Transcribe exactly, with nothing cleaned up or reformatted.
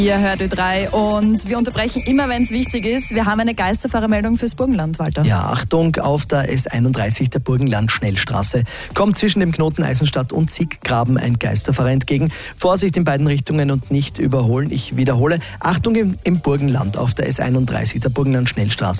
Ihr hört Ö drei und wir unterbrechen immer, wenn es wichtig ist. Wir haben eine Geisterfahrermeldung fürs Burgenland, Walter. Ja, Achtung, auf der S einunddreißig der Burgenland-Schnellstraße kommt zwischen dem Knoten Eisenstadt und Sieggraben ein Geisterfahrer entgegen. Vorsicht in beiden Richtungen und nicht überholen. Ich wiederhole, Achtung im, im Burgenland auf der S einunddreißig der Burgenland-Schnellstraße.